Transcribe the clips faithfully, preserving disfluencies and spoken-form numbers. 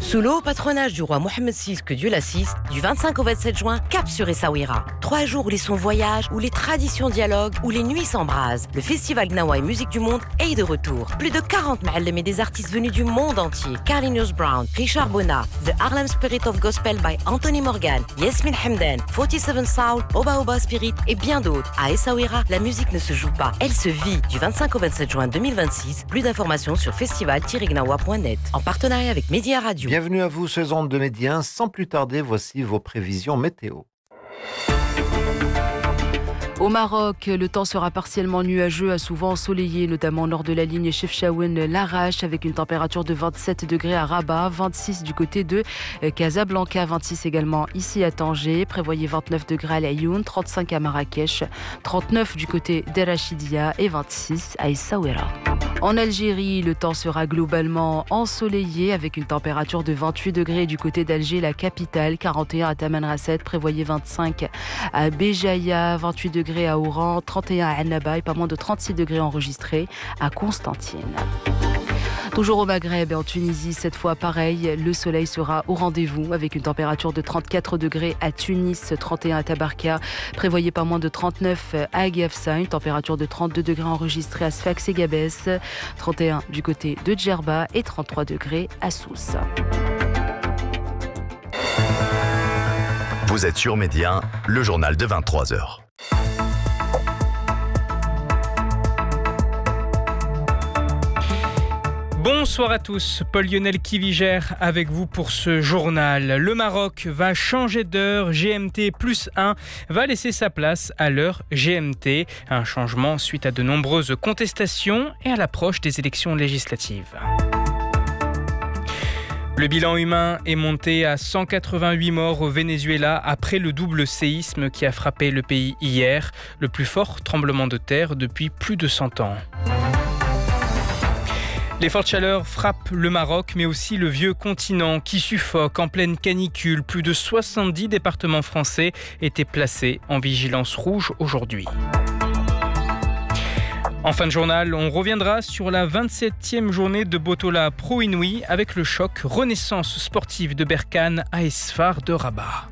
Sous le haut patronage du roi Mohammed six, que Dieu l'assiste, du vingt-cinq au vingt-sept juin, cap sur Essaouira. Trois jours où les sons voyagent, où les traditions dialoguent, où les nuits s'embrasent. Le festival Gnawa et Musique du Monde est de retour. Plus de quarante ma'allem et des artistes venus du monde entier. Carlinhos Brown, Richard Bona, The Harlem Spirit of Gospel by Anthony Morgan, Yasmin Hamdan, forty-seven Soul, Oba Oba Spirit et bien d'autres. À Essaouira, la musique ne se joue pas, elle se vit. Du vingt-cinq au vingt-sept juin deux mille vingt-six, plus d'informations sur festival tiret gnawa point net en partenariat avec Média Radio. Bienvenue à vous, ces ondes de Médien. Sans plus tarder, voici vos prévisions météo. Au Maroc, le temps sera partiellement nuageux, à souvent ensoleillé, notamment au nord de la ligne Chefchaouen-Larache, avec une température de vingt-sept degrés à Rabat, vingt-six du côté de Casablanca, vingt-six également ici à Tanger. Prévoyez vingt-neuf degrés à Laayoune, trente-cinq à Marrakech, trente-neuf du côté d'Erachidia et vingt-six à Essaouira. En Algérie, le temps sera globalement ensoleillé avec une température de vingt-huit degrés du côté d'Alger, la capitale, quarante et un à Tamanrasset, prévoyez vingt-cinq à Béjaïa, vingt-huit degrés à Oran, trente et un à Annaba et pas moins de trente-six degrés enregistrés à Constantine. Toujours au Maghreb et en Tunisie, cette fois pareil, le soleil sera au rendez-vous avec une température de trente-quatre degrés à Tunis, trente et un à Tabarka, prévoyez pas moins de trente-neuf à Agafsa, une température de trente-deux degrés enregistrée à Sfax et Gabès, trente et un du côté de Djerba et trente-trois degrés à Sousse. Vous êtes sur Médien, le journal de vingt-trois heures. Bonsoir à tous, Paul-Lionel Kivigère avec vous pour ce journal. Le Maroc va changer d'heure, G M T plus un va laisser sa place à l'heure G M T. Un changement suite à de nombreuses contestations et à l'approche des élections législatives. Le bilan humain est monté à cent quatre-vingt-huit morts au Venezuela après le double séisme qui a frappé le pays hier, le plus fort tremblement de terre depuis plus de cent ans. Les fortes chaleurs frappent le Maroc, mais aussi le vieux continent qui suffoque en pleine canicule. Plus de soixante-dix départements français étaient placés en vigilance rouge aujourd'hui. En fin de journal, on reviendra sur la vingt-septième journée de Botola Pro Inouï avec le choc Renaissance sportive de Berkane à Esfar de Rabat.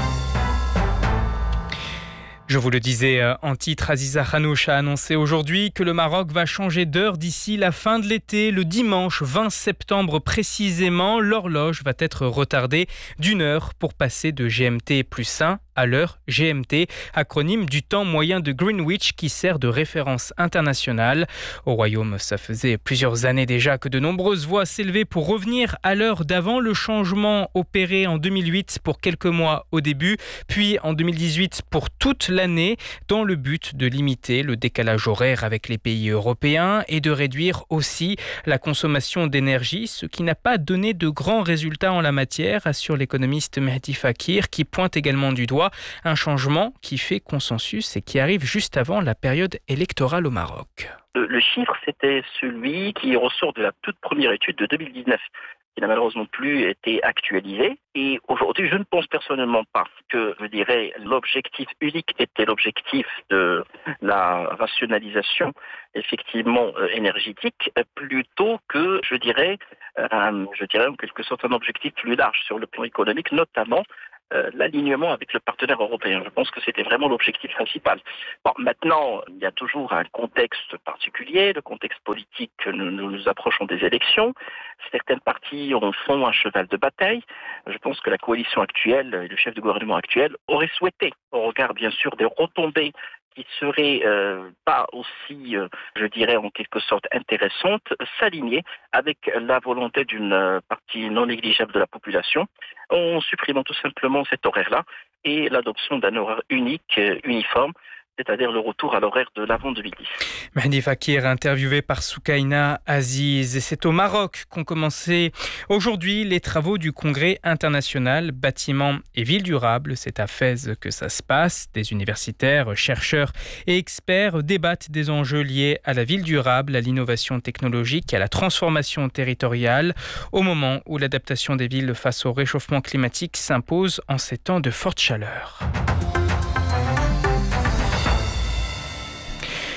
Je vous le disais en titre, Aziza Khanouch a annoncé aujourd'hui que le Maroc va changer d'heure d'ici la fin de l'été. Le dimanche vingt septembre précisément, l'horloge va être retardée d'une heure pour passer de G M T plus un à l'heure G M T, acronyme du temps moyen de Greenwich qui sert de référence internationale. Au Royaume, ça faisait plusieurs années déjà que de nombreuses voix s'élevaient pour revenir à l'heure d'avant. Le changement opéré en deux mille huit pour quelques mois au début, puis en deux mille dix-huit pour toute l'année, dans le but de limiter le décalage horaire avec les pays européens et de réduire aussi la consommation d'énergie, ce qui n'a pas donné de grands résultats en la matière, assure l'économiste Mehdi Fakir, qui pointe également du doigt un changement qui fait consensus et qui arrive juste avant la période électorale au Maroc. Le, le chiffre, c'était celui qui ressort de la toute première étude de deux mille dix-neuf, qui n'a malheureusement plus été actualisé. Et aujourd'hui, je ne pense personnellement pas que, je dirais, l'objectif unique était l'objectif de la rationalisation, effectivement, euh, énergétique, plutôt que, je dirais, euh, je dirais en quelque sorte un objectif plus large sur le plan économique, notamment Euh, l'alignement avec le partenaire européen. Je pense que c'était vraiment l'objectif principal. Bon, maintenant, il y a toujours un contexte particulier, le contexte politique que nous nous approchons des élections. Certaines parties en font un cheval de bataille. Je pense que la coalition actuelle et le chef de gouvernement actuel auraient souhaité, au regard bien sûr des retombées qui serait euh, pas aussi, euh, je dirais en quelque sorte intéressante, s'aligner avec la volonté d'une euh, partie non négligeable de la population, en supprimant tout simplement cet horaire-là et l'adoption d'un horaire unique, euh, uniforme, c'est-à-dire le retour à l'horaire de l'avant deux mille dix. Mehdi Fakir, interviewé par Soukaina Aziz. Et c'est au Maroc qu'ont commencé aujourd'hui les travaux du Congrès international Bâtiments et Villes durables. C'est à Fès que ça se passe. Des universitaires, chercheurs et experts débattent des enjeux liés à la ville durable, à l'innovation technologique et à la transformation territoriale, au moment où l'adaptation des villes face au réchauffement climatique s'impose en ces temps de forte chaleur.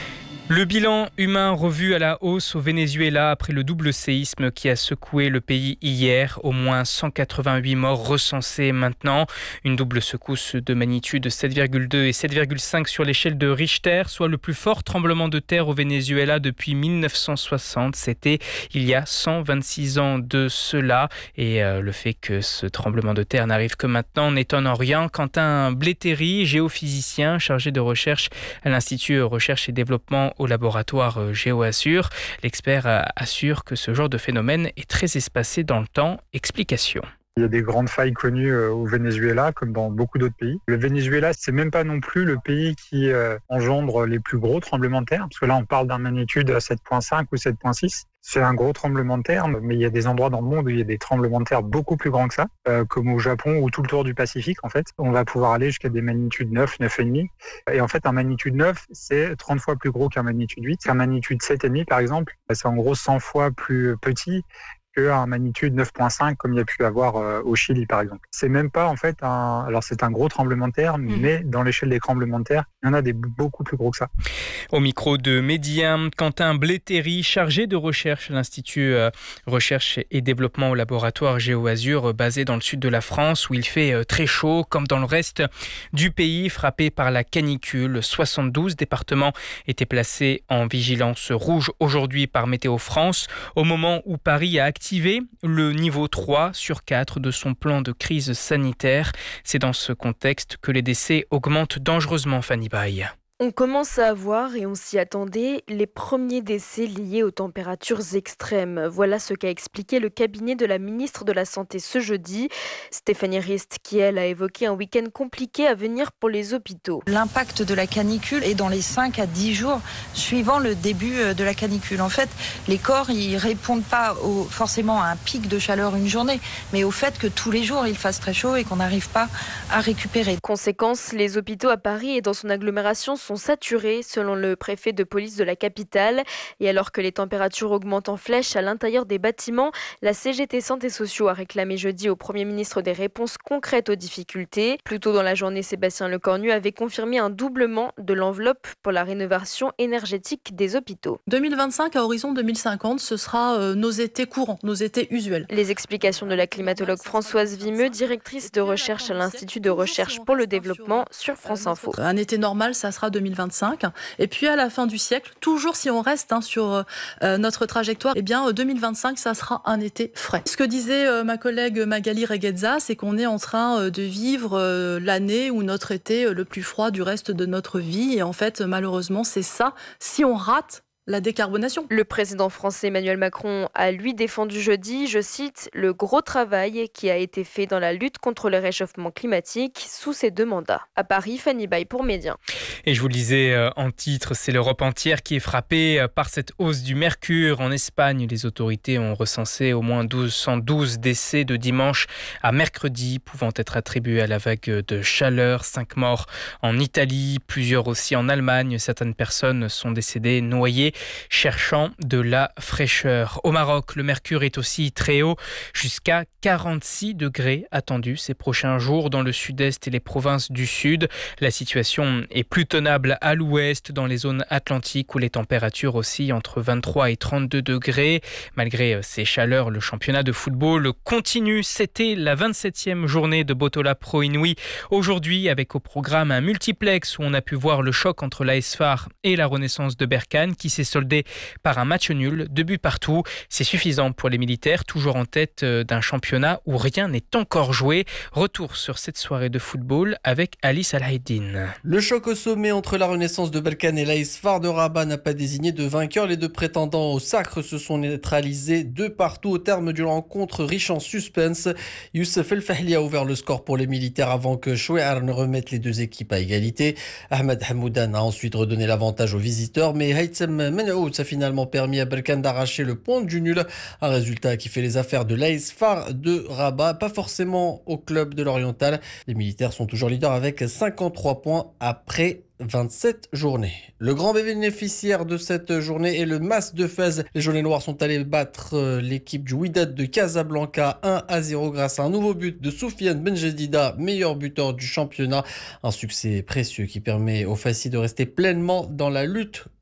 Le bilan humain revu à la hausse au Venezuela après le double séisme qui a secoué le pays hier. Au moins cent quatre-vingt-huit morts recensés maintenant. Une double secousse de magnitude sept virgule deux et sept virgule cinq sur l'échelle de Richter, soit le plus fort tremblement de terre au Venezuela depuis mille neuf cent soixante. C'était il y a cent vingt-six ans de cela. Et euh, le fait que ce tremblement de terre n'arrive que maintenant n'étonne en rien. Quentin Blétéry, géophysicien chargé de recherche à l'Institut Recherche et Développement au laboratoire GeoAssure. L'expert assure que ce genre de phénomène est très espacé dans le temps. Explication. Il y a des grandes failles connues au Venezuela, comme dans beaucoup d'autres pays. Le Venezuela, c'est même pas non plus le pays qui euh, engendre les plus gros tremblements de terre, parce que là, on parle d'un magnitude sept virgule cinq ou sept virgule six. C'est un gros tremblement de terre, mais il y a des endroits dans le monde où il y a des tremblements de terre beaucoup plus grands que ça, euh, comme au Japon ou tout le tour du Pacifique, en fait. On va pouvoir aller jusqu'à des magnitudes neuf, neuf virgule cinq. Et en fait, un magnitude neuf, c'est trente fois plus gros qu'un magnitude huit. Un magnitude sept virgule cinq, par exemple, c'est en gros cent fois plus petit qu'un magnitude neuf virgule cinq comme il y a pu avoir euh, au Chili par exemple. C'est même pas en fait un... Alors c'est un gros tremblement de terre, mmh. mais dans l'échelle des tremblements de terre, il y en a des beaucoup plus gros que ça. Au micro de Média, Quentin Blétéry, chargé de recherche à l'Institut euh, Recherche et Développement au laboratoire GeoAssure, euh, basé dans le sud de la France, où il fait euh, très chaud, comme dans le reste du pays, frappé par la canicule. soixante-douze départements étaient placés en vigilance rouge aujourd'hui par Météo France, au moment où Paris a activé activé le niveau trois sur quatre de son plan de crise sanitaire. C'est dans ce contexte que les décès augmentent dangereusement, Fanny Baye. On commence à avoir, et on s'y attendait, les premiers décès liés aux températures extrêmes. Voilà ce qu'a expliqué le cabinet de la ministre de la Santé ce jeudi. Stéphanie Rist, qui elle a évoqué un week-end compliqué à venir pour les hôpitaux. L'impact de la canicule est dans les cinq à dix jours suivant le début de la canicule. En fait, les corps ils répondent pas au, forcément à un pic de chaleur une journée, mais au fait que tous les jours il fasse très chaud et qu'on n'arrive pas à récupérer. Conséquence, les hôpitaux à Paris et dans son agglomération sont saturés, selon le préfet de police de la capitale. Et alors que les températures augmentent en flèche à l'intérieur des bâtiments, la C G T Santé Sociaux a réclamé jeudi au Premier ministre des réponses concrètes aux difficultés. Plus tôt dans la journée, Sébastien Lecornu avait confirmé un doublement de l'enveloppe pour la rénovation énergétique des hôpitaux. deux mille vingt-cinq à horizon deux mille cinquante, ce sera euh, nos étés courants, nos étés usuels. Les explications de la climatologue Françoise Vimeux, directrice de recherche à l'Institut de recherche pour le développement sur France Info. Un été normal, ça sera deux mille vingt-cinq. Et puis à la fin du siècle, toujours si on reste hein, sur euh, notre trajectoire, eh bien deux mille vingt-cinq, ça sera un été frais. Ce que disait euh, ma collègue Magali Reguezza, c'est qu'on est en train euh, de vivre euh, l'année ou notre été euh, le plus froid du reste de notre vie. Et en fait, malheureusement, c'est ça. Si on rate la décarbonation. Le président français Emmanuel Macron a lui défendu jeudi, je cite, le gros travail qui a été fait dans la lutte contre le réchauffement climatique sous ses deux mandats. À Paris, Fanny Baye pour Média. Et je vous le disais en titre, c'est l'Europe entière qui est frappée par cette hausse du mercure. En Espagne, les autorités ont recensé au moins douze cent douze décès de dimanche à mercredi, pouvant être attribués à la vague de chaleur. Cinq morts en Italie, plusieurs aussi en Allemagne. Certaines personnes sont décédées noyées cherchant de la fraîcheur. Au Maroc, le mercure est aussi très haut, jusqu'à quarante-six degrés attendus ces prochains jours dans le sud-est et les provinces du sud. La situation est plus tenable à l'ouest, dans les zones atlantiques où les températures oscillent entre vingt-trois et trente-deux degrés. Malgré ces chaleurs, le championnat de football continue. C'était la vingt-septième journée de Botola Pro Inouï. Aujourd'hui, avec au programme un multiplex où on a pu voir le choc entre l'A S F A R et la Renaissance de Berkane qui s'est soldé par un match nul, deux buts partout. C'est suffisant pour les militaires, toujours en tête d'un championnat où rien n'est encore joué. Retour sur cette soirée de football avec Alice Alhaïdine. Le choc au sommet entre la Renaissance de Berkane et l'A S F A R de Rabat n'a pas désigné de vainqueur. Les deux prétendants au sacre se sont neutralisés deux partout au terme d'une rencontre riche en suspense. Youssef El Fahli a ouvert le score pour les militaires avant que Chouéar ne remette les deux équipes à égalité. Ahmed Hamoudan a ensuite redonné l'avantage aux visiteurs, mais Haïtem Menaoud a finalement permis à Berkane d'arracher le point du nul. Un résultat qui fait les affaires de l'A S F A R de Rabat, pas forcément au club de l'Oriental. Les militaires sont toujours leaders avec cinquante-trois points après vingt-sept journées. Le grand bénéficiaire de cette journée est le Mas de Fès. Les Jaunets Noirs sont allés battre l'équipe du Wydad de Casablanca un à zéro grâce à un nouveau but de Soufiane Benjedida, meilleur buteur du championnat. Un succès précieux qui permet aux Fassis de rester pleinement dans la lutte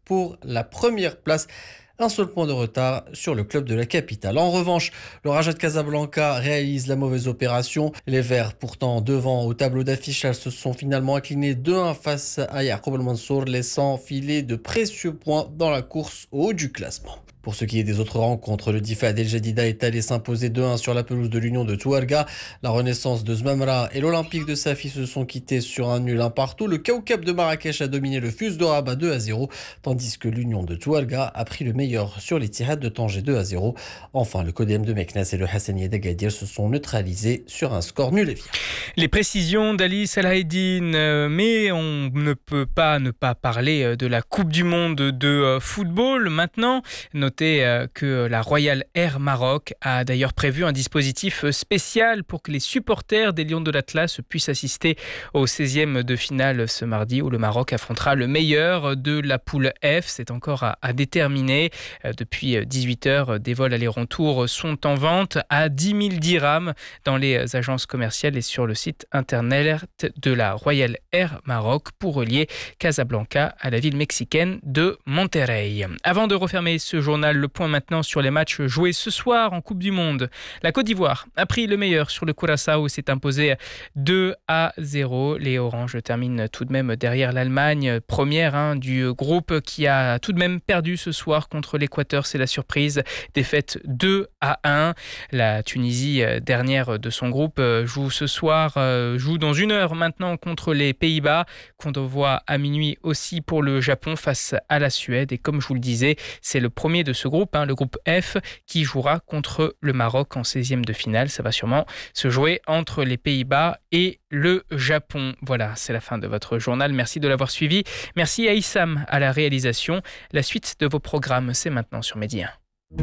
pour la première place. Un seul point de retard sur le club de la capitale. En revanche, le Raja de Casablanca réalise la mauvaise opération. Les Verts, pourtant devant au tableau d'affichage, se sont finalement inclinés deux un face à Yacoub El Mansour, laissant filer de précieux points dans la course au haut du classement. Pour ce qui est des autres rencontres, le Difad El Jadida est allé s'imposer deux un sur la pelouse de l'Union de Touarga. La Renaissance de Zmamra et l'Olympique de Safi se sont quittés sur un nul un partout. Le Kaoukab de Marrakech a dominé le Fus de Rabat deux à zéro, tandis que l'Union de Touarga a pris le meilleur sur l'Ittihad de Tanger deux à zéro. Enfin, le Codem de Meknès et le Hassanieh d'Agadir se sont neutralisés sur un score nul et vierge. Les précisions d'Ali Salaheddine, mais on ne peut pas ne pas parler de la Coupe du Monde de football maintenant. Notez que la Royal Air Maroc a d'ailleurs prévu un dispositif spécial pour que les supporters des Lions de l'Atlas puissent assister au seizième de finale ce mardi où le Maroc affrontera le meilleur de la poule F. C'est encore à, à déterminer. Depuis dix-huit heures, des vols aller-retour sont en vente à dix mille dirhams dans les agences commerciales et sur le site internet de la Royal Air Maroc pour relier Casablanca à la ville mexicaine de Monterrey. Avant de refermer ce journal, le point maintenant sur les matchs joués ce soir en Coupe du Monde. La Côte d'Ivoire a pris le meilleur sur le Curaçao et s'est imposé deux à zéro. Les Oranges terminent tout de même derrière l'Allemagne, première hein, du groupe qui a tout de même perdu ce soir contre l'Équateur. C'est la surprise, défaite deux à un. La Tunisie, dernière de son groupe, joue ce soir, joue dans une heure maintenant contre les Pays-Bas, qu'on voit à minuit aussi pour le Japon face à la Suède. Et comme je vous le disais, c'est le premier de ce groupe, hein, le groupe F, qui jouera contre le Maroc en seizième de finale. Ça va sûrement se jouer entre les Pays-Bas et le Japon. Voilà, c'est la fin de votre journal. Merci de l'avoir suivi. Merci à Issam à la réalisation. La suite de vos programmes, c'est maintenant sur Medi un.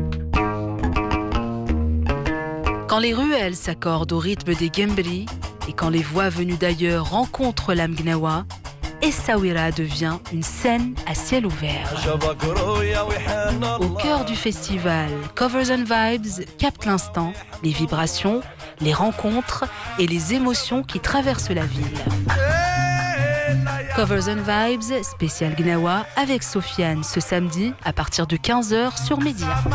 Quand les ruelles s'accordent au rythme des Gembri et quand les voix venues d'ailleurs rencontrent l'âme gnawa, Essaouira devient une scène à ciel ouvert. Au cœur du festival, Covers and Vibes capte l'instant, les vibrations, les rencontres et les émotions qui traversent la ville. Covers and Vibes, spécial Gnawa avec Sofiane ce samedi à partir de quinze heures sur Média.